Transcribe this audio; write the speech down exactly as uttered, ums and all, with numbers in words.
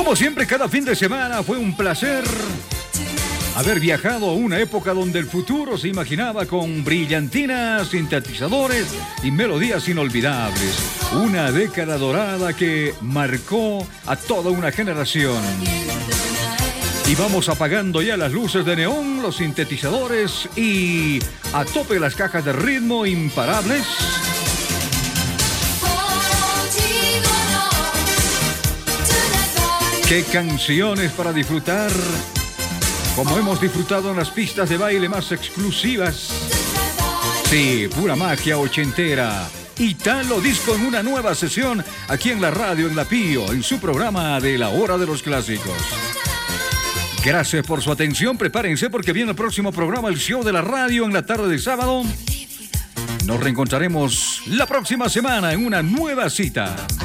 Como siempre, cada fin de semana fue un placer haber viajado a una época donde el futuro se imaginaba con brillantinas, sintetizadores y melodías inolvidables. Una década dorada que marcó a toda una generación. Y vamos apagando ya las luces de neón, los sintetizadores y a tope las cajas de ritmo imparables. ¡Qué canciones para disfrutar! Como hemos disfrutado en las pistas de baile más exclusivas. Sí, pura magia ochentera. Italo Disco en una nueva sesión aquí en la radio, en La Pío, en su programa de La Hora de los Clásicos. Gracias por su atención. Prepárense porque viene el próximo programa, el show de la radio en la tarde de sábado. Nos reencontraremos la próxima semana en una nueva cita.